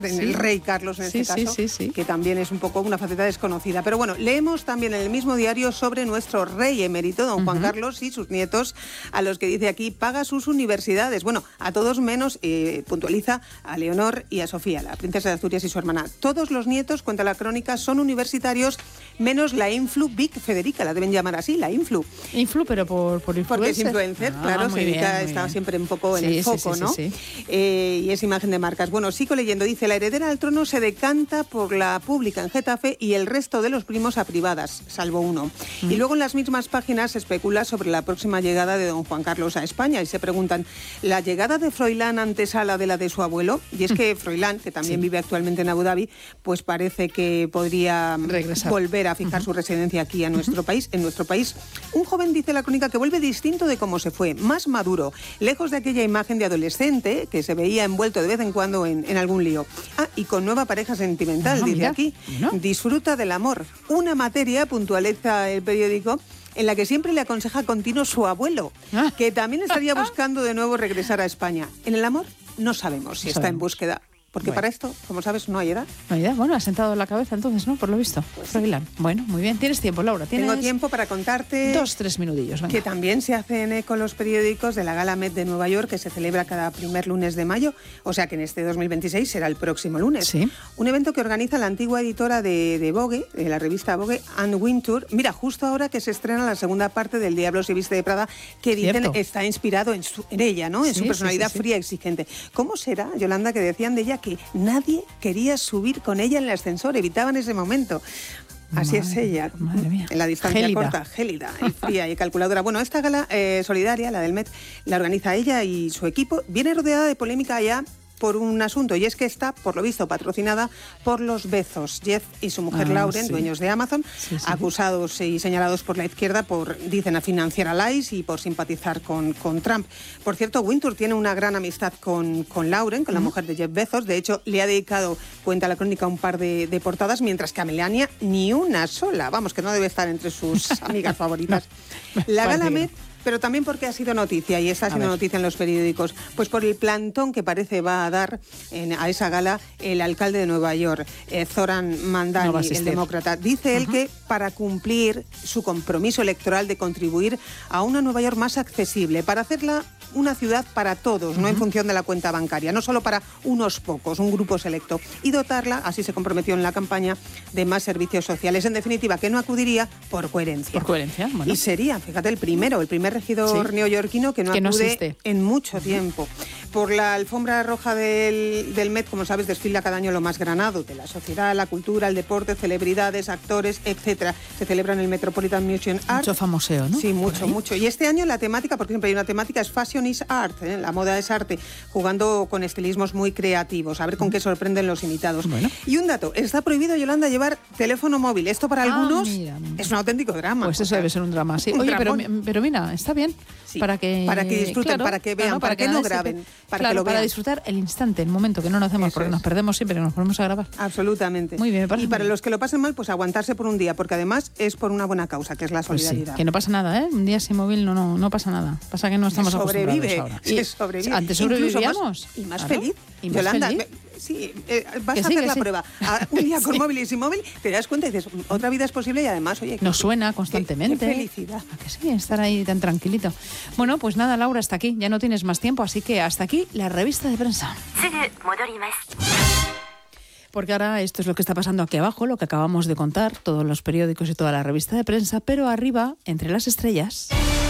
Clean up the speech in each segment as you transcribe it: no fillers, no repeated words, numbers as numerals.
el rey Carlos en este caso, que también es un poco una faceta desconocida. Pero bueno, leemos también en el mismo diario sobre nuestro rey emérito, don Juan Carlos, y sus nietos, a los que dice aquí, paga sus universidades. Bueno, a todos menos, puntualiza, a Leonor y a Sofía, la princesa de Asturias y su hermana. Todos los nietos, cuenta la crónica, son universitarios, menos la influ Vic Federica, la deben llamar así, la influ. Influ, pero por influencer. Porque es influencer, claro, Federica está siempre un poco en el foco, ¿no? Y es imagen de marcas. Bueno, sigo leyendo, dice, la heredera al trono se decanta por la pública en Getafe y el resto de los primos a privadas, salvo uno. Y luego en las mismas páginas se especula sobre la próxima llegada de don Juan Carlos a España y se preguntan, ¿la llegada de Froilán antesala de la de su abuelo? Y es que Froilán, que también vive actualmente en Abu Dhabi, pues parece que podría volver a fijar su residencia aquí en nuestro país. Un joven, dice la crónica, que vuelve distinto de cómo se fue, más maduro, lejos de aquella imagen de adolescente que se veía envuelto de vez en cuando en algún lío. Y con nueva pareja sentimental, dice aquí. Disfruta del amor. Una materia, puntualiza el periódico, en la que siempre le aconseja continuo su abuelo, que también estaría buscando de nuevo regresar a España. En el amor no sabemos si está en búsqueda. Porque para esto, como sabes, no hay edad. No hay edad. Bueno, has sentado la cabeza entonces, ¿no? Por lo visto. Pues Froilán. Bueno, muy bien. ¿Tienes tiempo, Laura? Tengo tiempo para contarte... 2-3 minutillos. Venga. Que también se hacen eco los periódicos de la Gala Met de Nueva York, que se celebra cada primer lunes de mayo. O sea que en este 2026 será el próximo lunes. Sí. Un evento que organiza la antigua editora de Vogue, de la revista Vogue, Anne Wintour. Mira, justo ahora que se estrena la segunda parte del Diablo se viste de Prada, que dicen está inspirado en ella, ¿no? En su personalidad fría y exigente. ¿Cómo será, Yolanda, que decían de ella que nadie quería subir con ella en el ascensor, evitaban ese momento? Así es ella, en la distancia corta, gélida y fría y calculadora. Bueno, esta gala solidaria, la del Met, la organiza ella y su equipo, viene rodeada de polémica ya por un asunto, y es que está, por lo visto, patrocinada por los Bezos, Jeff y su mujer Lauren, dueños de Amazon, acusados y señalados por la izquierda por, dicen, a financiar a Lies y por simpatizar con Trump. Por cierto, Wintour tiene una gran amistad con Lauren, con la mujer de Jeff Bezos. De hecho, le ha dedicado, cuenta la crónica, un par de portadas, mientras que a Melania ni una sola. Vamos, que no debe estar entre sus amigas favoritas. La Gala Met, pero también porque ha sido noticia y está siendo noticia en los periódicos, pues por el plantón que parece va a dar a esa gala el alcalde de Nueva York, Zoran Mandani, el demócrata. Dice él que para cumplir su compromiso electoral de contribuir a una Nueva York más accesible, para hacerla una ciudad para todos, no en función de la cuenta bancaria, no solo para unos pocos, un grupo selecto, y dotarla, así se comprometió en la campaña, de más servicios sociales. En definitiva, que no acudiría por coherencia. Por coherencia, bueno. Y sería, fíjate, el primer regidor neoyorquino que no acude en mucho tiempo. Por la alfombra roja del Met, como sabes, desfila cada año lo más granado de la sociedad, la cultura, el deporte, celebridades, actores, etcétera. Se celebra en el Metropolitan Museum Art. Mucho famoseo, ¿no? Sí, mucho. Y este año la temática, porque siempre hay una temática, es Fashion is Art, ¿eh? La moda es arte, jugando con estilismos muy creativos. A ver con qué sorprenden los invitados. Bueno. Y un dato, está prohibido, Yolanda, llevar teléfono móvil. Esto para algunos es un auténtico drama. Pues eso debe ser un drama, sí. Oye, pero mira, está bien. Sí. Para que disfruten, para que vean, para que no graben, para que lo vean. Para disfrutar el instante, el momento, que no lo hacemos eso porque nos perdemos siempre que nos ponemos a grabar. Absolutamente. Muy bien, me parece. Y para los que lo pasen mal, pues aguantarse por un día, porque además es por una buena causa, que es la solidaridad. Pues sí, que no pasa nada, ¿eh? Un día sin móvil no pasa nada. Pasa que no estamos acostumbrados ahora. Se sobrevive. Antes sobrevivíamos. Y más feliz. Y más Yolanda, feliz. Sí, vas a hacer la prueba. Un día con móvil y sin móvil, te das cuenta y dices, otra vida es posible y además, oye... Nos suena constantemente. Qué felicidad. ¿A que sí? Estar ahí tan tranquilito. Bueno, pues nada, Laura, hasta aquí. Ya no tienes más tiempo, así que hasta aquí la revista de prensa. Porque ahora esto es lo que está pasando aquí abajo, lo que acabamos de contar, todos los periódicos y toda la revista de prensa, pero arriba, entre las estrellas...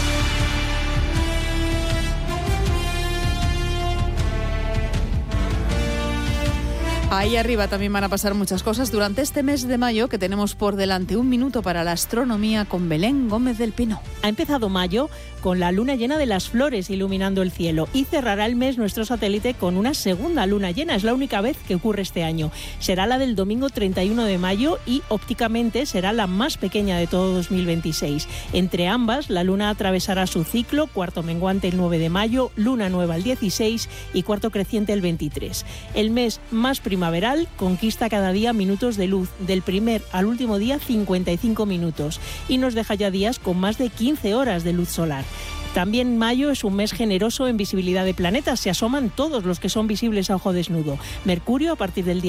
Ahí arriba también van a pasar muchas cosas durante este mes de mayo que tenemos por delante. Un minuto para la astronomía con Belén Gómez del Pino. Ha empezado mayo con la luna llena de las flores iluminando el cielo y cerrará el mes nuestro satélite con una segunda luna llena. Es la única vez que ocurre este año. Será la del domingo 31 de mayo y ópticamente será la más pequeña de todo 2026. Entre ambas, la luna atravesará su ciclo, cuarto menguante el 9 de mayo, luna nueva el 16 y cuarto creciente el 23. El mes más primaveral conquista cada día minutos de luz, del primer al último día 55 minutos, y nos deja ya días con más de 15 horas de luz solar. También mayo es un mes generoso en visibilidad de planetas, se asoman todos los que son visibles a ojo desnudo. Mercurio a partir del día